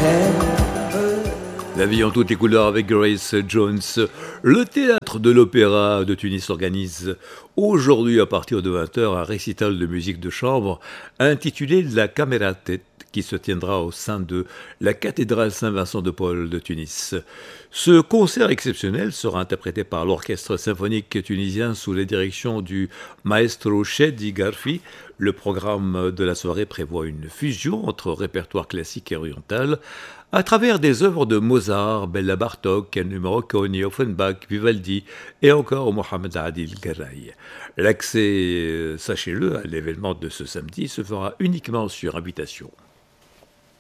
La vie en toutes les couleurs avec Grace Jones. Le théâtre de l'Opéra de Tunis organise aujourd'hui à partir de 20h un récital de musique de chambre intitulé La Camerata qui se tiendra au sein de la cathédrale Saint-Vincent de Paul de Tunis. Ce concert exceptionnel sera interprété par l'orchestre symphonique tunisien sous la direction du maestro Chedi Garfi. Le programme de la soirée prévoit une fusion entre répertoire classique et oriental à travers des œuvres de Mozart, Béla Bartók, Ennio Morricone, Offenbach, Vivaldi et encore Mohamed Adil Garay. L'accès, sachez-le, à l'événement de ce samedi se fera uniquement sur invitation.